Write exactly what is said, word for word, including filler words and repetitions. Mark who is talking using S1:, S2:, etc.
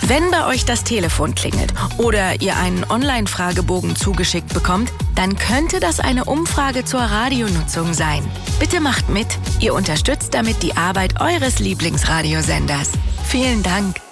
S1: Wenn bei euch das Telefon klingelt oder ihr einen Online-Fragebogen zugeschickt bekommt, dann könnte das eine Umfrage zur Radionutzung sein. Bitte macht mit. Ihr unterstützt damit die Arbeit eures Lieblingsradiosenders. Vielen Dank.